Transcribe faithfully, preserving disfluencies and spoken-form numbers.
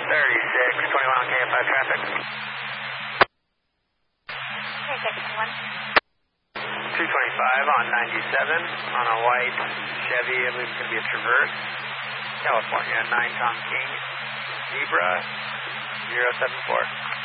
thirty-six twenty-one on K F five traffic. thirty-six one. two twenty-five on ninety-seven on a white Chevy, I believe it's going to be a Traverse. California, nine Tom King, Zebra, zero seven four.